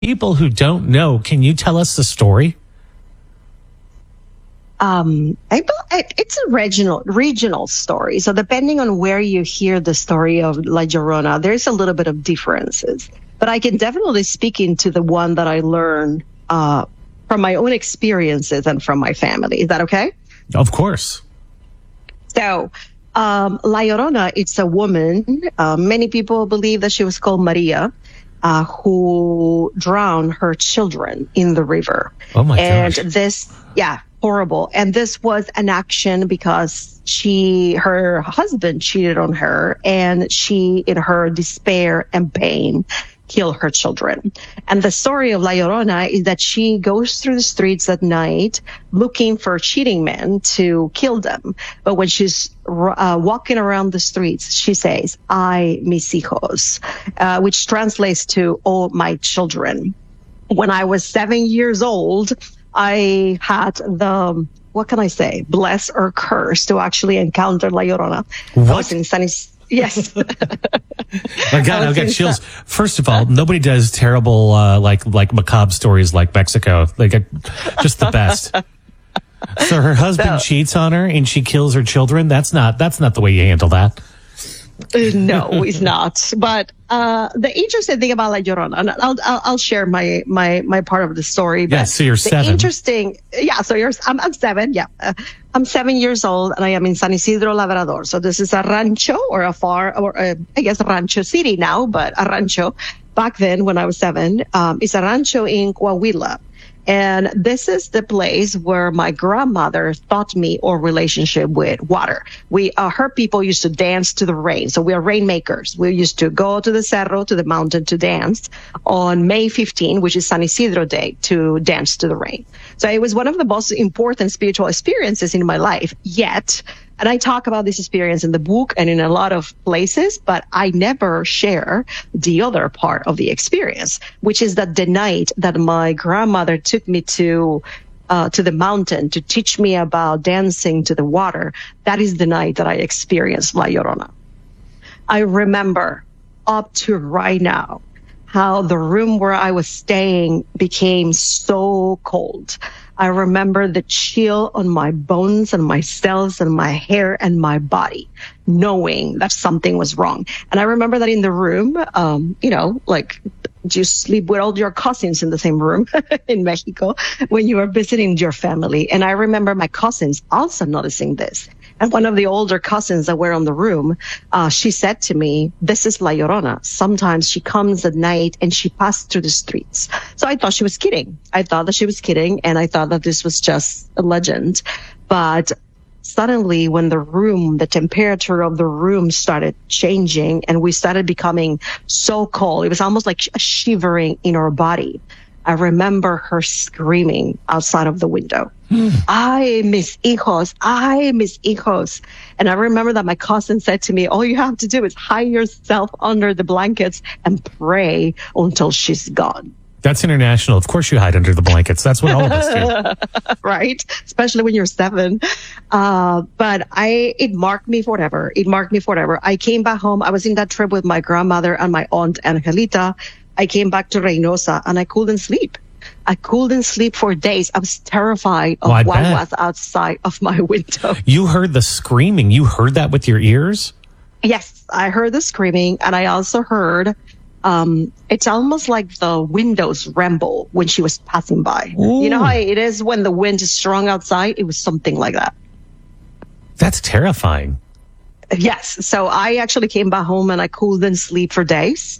people who don't know, can you tell us the story? It's a regional story. So depending on where you hear the story of La Llorona, there's a little bit of differences. But I can definitely speak into the one that I learned from my own experiences and from my family. Is that okay? Of course. So La Llorona, it's a woman. Many people believe that she was called Maria, who drowned her children in the river. Oh my gosh. And this, horrible. And this was an action because her husband cheated on her, and she, in her despair and pain, killed her children. And the story of La Llorona is that she goes through the streets at night looking for cheating men to kill them. But when she's walking around the streets, she says, "Ay, mis hijos," which translates to "all my children." When I was 7 years old, I had the, what can I say, bless or curse to actually encounter La Llorona. What? I was in Yes. My God, I've got chills. First of all, nobody does terrible, like macabre stories like Mexico. They get just the best. So her husband cheats on her and she kills her children. That's not the way you handle that. No, it's not. But the interesting thing about La Llorona, and I'll share my part of the story. Yeah, so you're 7. I'm 7. Yeah, I'm 7 years old, and I am in San Isidro Labrador. So this is a rancho or a farm, or I guess rancho city now, but a rancho. Back then, when I was 7, it's a rancho in Coahuila. And this is the place where my grandmother taught me our relationship with water. Her people used to dance to the rain. So we are rainmakers. We used to go to the cerro, to the mountain, to dance on May 15, which is San Isidro Day, to dance to the rain. So it was one of the most important spiritual experiences in my life. Yet, and I talk about this experience in the book and in a lot of places, but I never share the other part of the experience, which is that the night that my grandmother took me to the mountain to teach me about dancing to the water, that is the night that I experienced La Llorona. I remember up to right now how the room where I was staying became so cold. I remember the chill on my bones and my cells and my hair and my body, knowing that something was wrong. And I remember that in the room, like you sleep with all your cousins in the same room in Mexico when you are visiting your family. And I remember my cousins also noticing this. And one of the older cousins that were in the room, she said to me, "This is La Llorona. Sometimes she comes at night and she passes through the streets." So I thought she was kidding. And I thought that this was just a legend. But suddenly when the temperature of the room started changing and we started becoming so cold, it was almost like a shivering in our body. I remember her screaming outside of the window, "Ay, mis hijos, ay, mis hijos." And I remember that my cousin said to me, "All you have to do is hide yourself under the blankets and pray until she's gone." That's international. Of course you hide under the blankets. That's what all of us do. Right? Especially when you're 7. But it marked me forever. I came back home. I was in that trip with my grandmother and my aunt Angelita. I came back to Reynosa and I couldn't sleep. I couldn't sleep for days. I was terrified of what was outside of my window. You heard the screaming. You heard that with your ears? Yes, I heard the screaming, and I also heard it's almost like the windows rumble when she was passing by. Ooh. You know how it is when the wind is strong outside? It was something like that. That's terrifying. Yes. So I actually came back home and I couldn't sleep for days.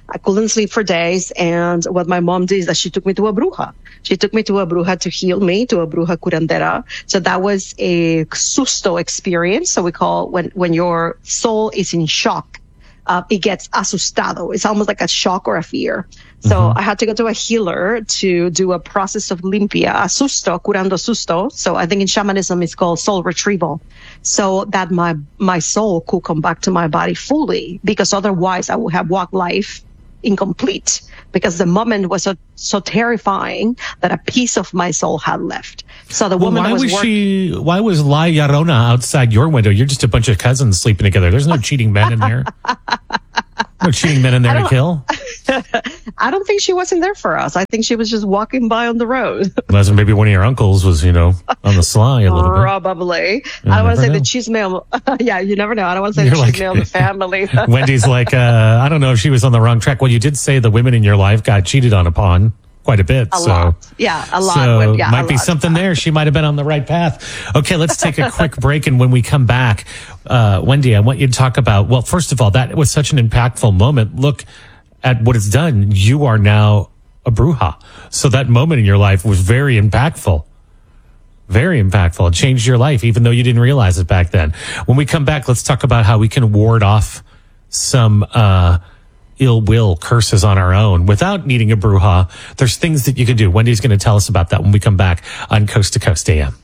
And what my mom did is that she took me to a bruja. She took me to a bruja to heal me, to a bruja curandera. So that was a susto experience. So we call when your soul is in shock. It gets asustado. It's almost like a shock or a fear. So I had to go to a healer to do a process of limpia, a susto, curando susto. So I think in shamanism it's called soul retrieval. So that my soul could come back to my body fully, because otherwise I would have walked life incomplete, because the moment was so terrifying that a piece of my soul had left. So the woman why that was working. Why was La Llorona outside your window? You're just a bunch of cousins sleeping together. There's no cheating men in there. No cheating men in there to kill. I don't think she wasn't there for us. I think she was just walking by on the road. Unless maybe one of your uncles was, on the sly a little bit. Probably. I don't want to say the chisme. Yeah, you never know. I don't want to say the chisme of the family. Wendy's like, I don't know if she was on the wrong track. Well, you did say the women in your life got cheated upon quite a bit. A lot. Yeah, a lot. So might be something there. She might have been on the right path. Okay, let's take a quick break. And when we come back, Wendy, I want you to talk about, well, first of all, that was such an impactful moment. Look at what it's done. You are now a bruja. So that moment in your life was very impactful. Very impactful. It changed your life, even though you didn't realize it back then. When we come back, let's talk about how we can ward off some ill will, curses on our own without needing a bruja. There's things that you can do. Wendy's going to tell us about that when we come back on Coast to Coast AM.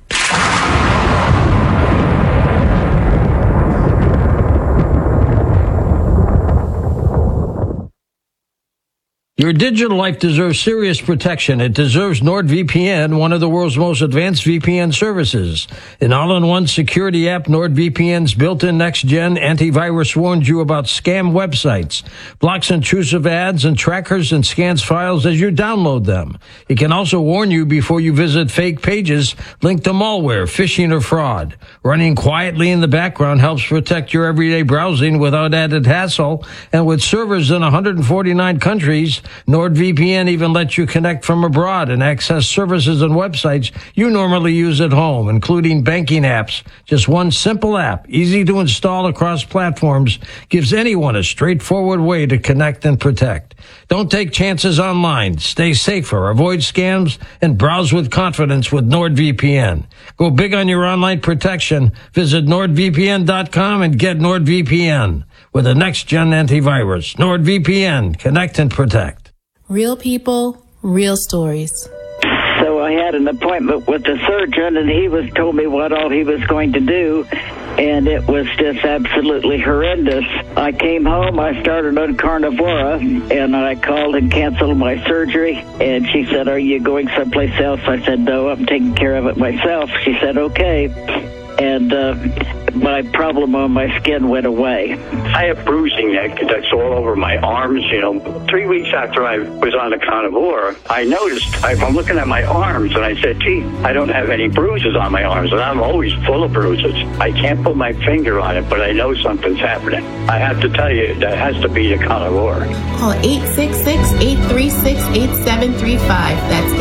Your digital life deserves serious protection. It deserves NordVPN, one of the world's most advanced VPN services. An all-in-one security app, NordVPN's built-in next-gen antivirus warns you about scam websites, blocks intrusive ads and trackers, and scans files as you download them. It can also warn you before you visit fake pages linked to malware, phishing, or fraud. Running quietly in the background helps protect your everyday browsing without added hassle, and with servers in 149 countries, NordVPN even lets you connect from abroad and access services and websites you normally use at home, including banking apps. Just one simple app, easy to install across platforms, gives anyone a straightforward way to connect and protect. Don't take chances online. Stay safer, avoid scams, and browse with confidence with NordVPN. Go big on your online protection. Visit NordVPN.com and get NordVPN. With a next-gen antivirus, NordVPN, connect and protect. Real people, real stories. So I had an appointment with the surgeon, and he told me what all he was going to do, and it was just absolutely horrendous. I came home, I started on Carnivora, and I called and canceled my surgery, and she said, "Are you going someplace else?" I said, "No, I'm taking care of it myself." She said, "Okay." And my problem on my skin went away. I have bruising that's all over my arms. 3 weeks after I was on the Carnivora, I noticed, I'm looking at my arms, and I said, gee, I don't have any bruises on my arms, and I'm always full of bruises. I can't put my finger on it, but I know something's happening. I have to tell you, that has to be the Carnivora. Call 866-836-8735. That's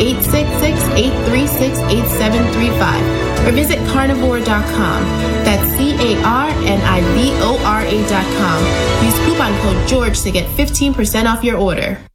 866-836-8735. Or visit carnivora.com. That's CARNIVORA.com. Use coupon code GEORGE to get 15% off your order.